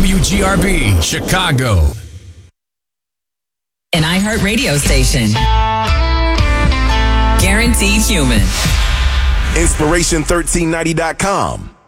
WGRB, Chicago. An iHeart radio station. Guaranteed human. Inspiration1390.com.